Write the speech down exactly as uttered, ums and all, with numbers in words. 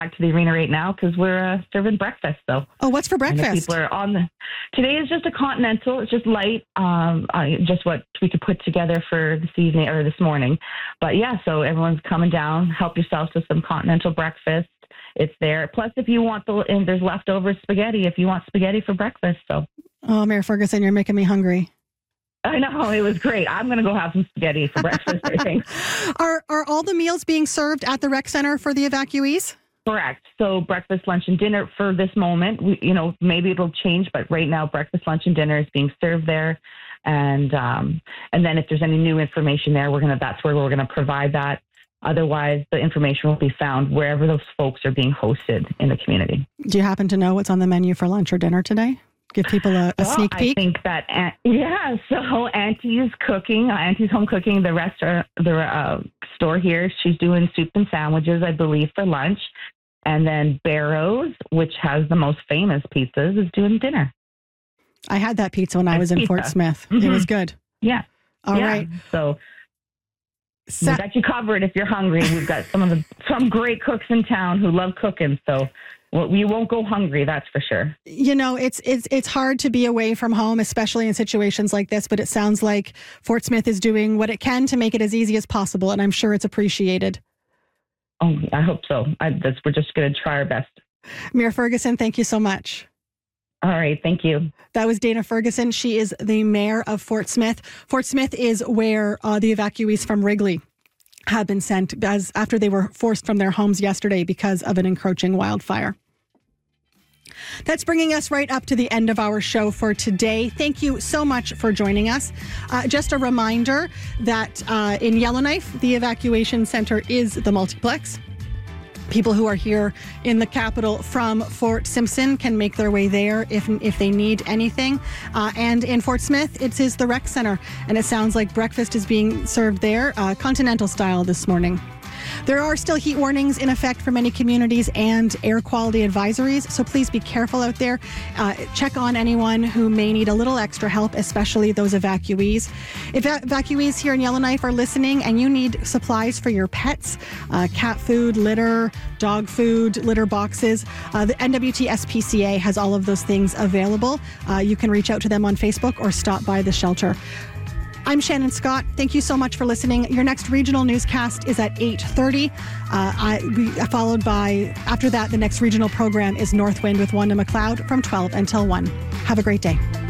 back to the arena right now because we're uh, serving breakfast. So, oh, what's for I know breakfast? people are on the. Today is just a continental. It's just light, um, uh, just what we could put together for this evening or this morning. But yeah, so everyone's coming down. Help yourselves to some continental breakfast. It's there. Plus, if you want the, and there's leftover spaghetti. If you want spaghetti for breakfast, so. Oh, Mayor Ferguson, you're making me hungry. I know, it was great. I'm going to go have some spaghetti for breakfast, I think. Are are all the meals being served at the rec center for the evacuees? Correct. So breakfast, lunch, and dinner for this moment. We, you know, maybe it'll change, but right now breakfast, lunch, and dinner is being served there. And um, and then if there's any new information there, we're gonna that's where we're gonna provide that. Otherwise, the information will be found wherever those folks are being hosted in the community. Do you happen to know what's on the menu for lunch or dinner today? Give people a, a well, sneak peek. I think that, Aunt, yeah, so Auntie's cooking, uh, Auntie's Home Cooking, the restaurant, the uh, store here, she's doing soup and sandwiches, I believe, for lunch. And then Barrows, which has the most famous pizzas, is doing dinner. I had that pizza when I was in pizza. Fort Smith. Mm-hmm. It was good. Yeah. All yeah. right. So Sa- we got you covered if you're hungry. We've got some of the some great cooks in town who love cooking. So well, you won't go hungry, that's for sure. You know, it's it's it's hard to be away from home, especially in situations like this, but it sounds like Fort Smith is doing what it can to make it as easy as possible, and I'm sure it's appreciated. Oh, I hope so. I, that's, we're just going to try our best. Mayor Ferguson, thank you so much. All right, thank you. That was Dana Ferguson. She is the mayor of Fort Smith. Fort Smith is where uh, the evacuees from Wrigley have been sent as after they were forced from their homes yesterday because of an encroaching wildfire. That's bringing us right up to the end of our show for today. Thank you so much for joining us. Uh, just a reminder that uh, in Yellowknife, the evacuation center is the multiplex. People who are here in the capital from Fort Simpson can make their way there if if they need anything. Uh, and in Fort Smith, it is the rec center. And it sounds like breakfast is being served there, uh, continental style this morning. There are still heat warnings in effect for many communities and air quality advisories, so please be careful out there. Uh, check on anyone who may need a little extra help, especially those evacuees. If evacuees here in Yellowknife are listening and you need supplies for your pets, uh, cat food, litter, dog food, litter boxes, uh, the N W T S P C A has all of those things available. Uh, you can reach out to them on Facebook or stop by the shelter. I'm Shannon Scott. Thank you so much for listening. Your next regional newscast is at eight thirty. Uh, I, we, followed by, after that, the next regional program is Northwind with Wanda McLeod from twelve until one. Have a great day.